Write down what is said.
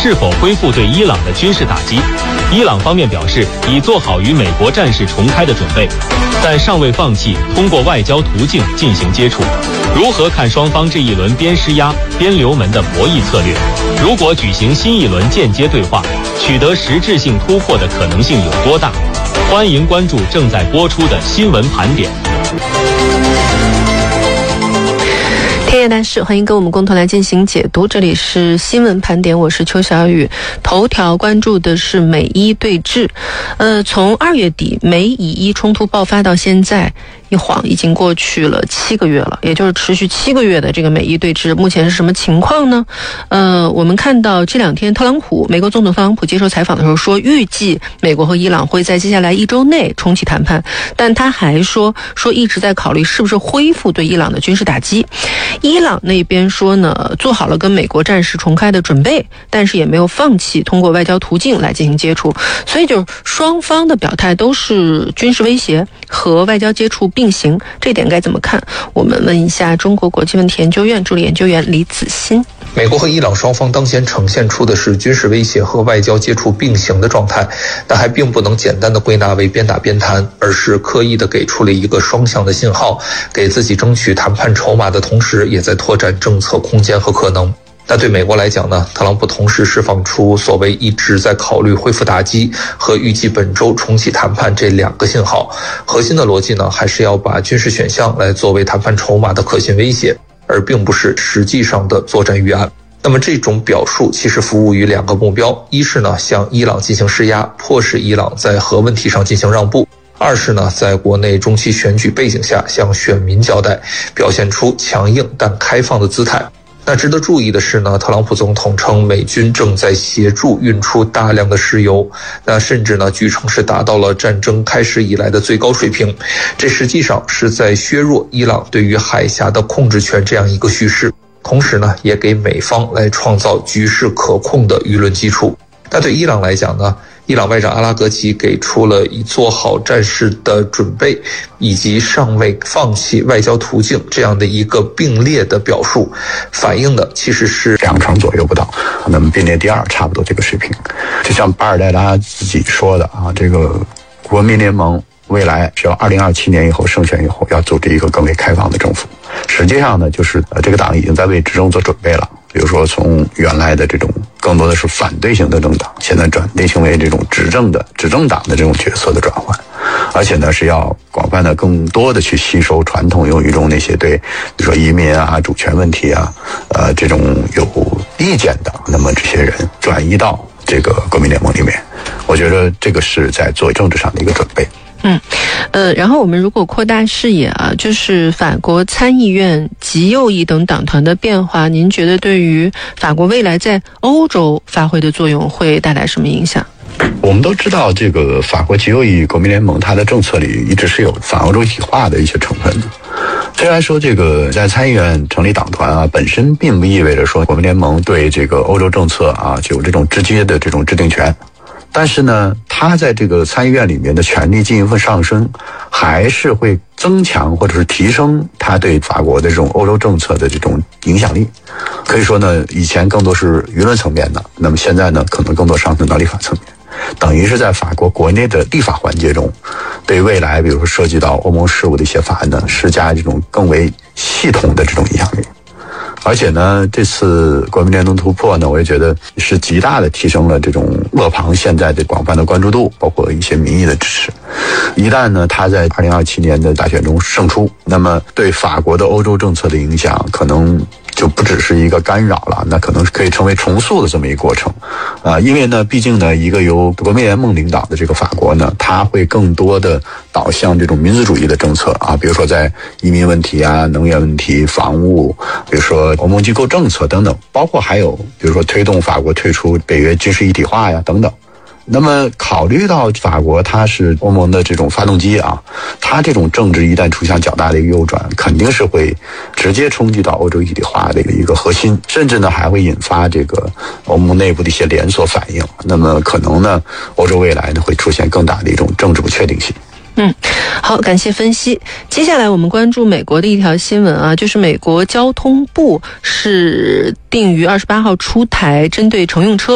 是否恢复对伊朗的军事打击。伊朗方面表示已做好与美国战事重开的准备，但尚未放弃通过外交途径进行接触。如何看双方这一轮边施压边留门的博弈策略？如果举行新一轮间接对话，取得实质性突破的可能性有多大？欢迎关注正在播出的新闻盘点。 天夜大事，欢迎跟我们共同来进行解读。这里是新闻盘点，我是邱小雨。头条关注的是美伊对峙。从2月底美以伊冲突爆发到现在，一晃已经过去了7个月了，也就是持续7个月的这个美伊对峙，目前是什么情况呢？我们看到这2天美国总统特朗普接受采访的时候说，预计美国和伊朗会在接下来1周内重启谈判，但他还说一直在考虑是不是恢复对伊朗的军事打击。伊朗那边说呢，做好了跟美国战事重开的准备，但是也没有放弃通过外交途径来进行接触，所以就是双方的表态都是军事威胁和外交接触并行，这点该怎么看？我们问一下中国国际问题研究院助理研究员李子欣。 美国和伊朗双方当前呈现出的是军事威胁和外交接触并行的状态，但还并不能简单的归纳为边打边谈，而是刻意的给出了一个双向的信号，给自己争取谈判筹码的同时，也在拓展政策空间和可能。那对美国来讲呢，特朗普同时释放出所谓一直在考虑恢复打击和预计本周重启谈判这2个信号，核心的逻辑呢，还是要把军事选项来作为谈判筹码的可信威胁，而并不是实际上的作战预案。那么这种表述其实服务于2个目标，一是呢向伊朗进行施压，迫使伊朗在核问题上进行让步；二是呢在国内中期选举背景下向选民交代，表现出强硬但开放的姿态。那值得注意的是呢，特朗普总统称美军正在协助运出大量的石油，那甚至呢据称是达到了战争开始以来的最高水平，这实际上是在削弱伊朗对于海峡的控制权这样一个叙事，同时呢也给美方来创造局势可控的舆论基础。那对伊朗来讲呢，伊朗外长阿拉格齐给出了已做好战事的准备以及尚未放弃外交途径这样的一个并列的表述，反映的其实是 2成左右不到，那么并列第2差不多这个水平。就像巴尔代拉自己说的啊，这个国民联盟未来只要2027年以后胜选以后要组织一个更为开放的政府。实际上呢，就是这个党已经在为执政做准备了，比如说从原来的这种更多的是反对型的政党，现在转变成为这种执政党的这种角色的转换，而且呢是要广泛的更多的去吸收传统用语中那些对比如说移民啊、主权问题啊这种有意见的，那么这些人转移到这个国民联盟里面，我觉得这个是在做政治上的一个准备。 然后我们如果扩大视野啊，就是法国参议院极右翼等党团的变化，您觉得对于法国未来在欧洲发挥的作用会带来什么影响？ 我们都知道，这个法国极右翼国民联盟它的政策里一直是有反欧洲一体化的一些成分的。虽然说这个在参议院成立党团啊，本身并不意味着说国民联盟对这个欧洲政策啊就有这种直接的这种制定权，但是呢，他在这个参议院里面的权力进一步上升，还是会增强或者是提升他对法国的这种欧洲政策的这种影响力。可以说呢，以前更多是舆论层面的，那么现在呢，可能更多上升到立法层面，等于是在法国国内的立法环节中，对未来比如说涉及到欧盟事务的一些法案呢，施加这种更为系统的这种影响力。而且呢，这次国民联盟突破呢，我也觉得是极大的提升了这种勒庞现在的广泛的关注度，包括一些民意的支持。一旦呢，他在2027年的大选中胜出，那么对法国的欧洲政策的影响可能就不只是一个干扰了，那可能可以成为重塑的这么一个过程。因为呢，毕竟呢，一个由国民联盟领导的这个法国呢，它会更多的导向这种民族主义的政策啊，比如说在移民问题啊、能源问题、房屋，比如说欧盟机构政策等等，包括还有比如说推动法国退出北约军事一体化呀等等。那么考虑到法国它是欧盟的这种发动机啊，它这种政治一旦出现较大的一个右转，肯定是会直接冲击到欧洲一体化的一个核心，甚至呢还会引发这个欧盟内部的一些连锁反应。那么可能呢，欧洲未来呢会出现更大的一种政治不确定性。 好，感谢分析。接下来我们关注美国的一条新闻啊，就是美国交通部是定于28号出台针对乘用车